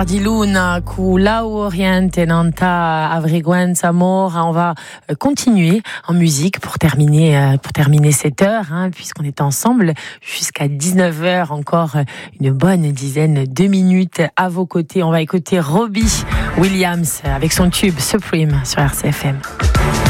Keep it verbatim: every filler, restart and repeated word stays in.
Tardi Luna, cu Lauriente Nanta Avriguenza Amor. On va continuer en musique pour terminer, pour terminer cette heure, hein, puisqu'on est ensemble jusqu'à dix-neuf heures, encore une bonne dizaine de minutes à vos côtés. On va écouter Robbie Williams avec son tube Supreme sur R C F M.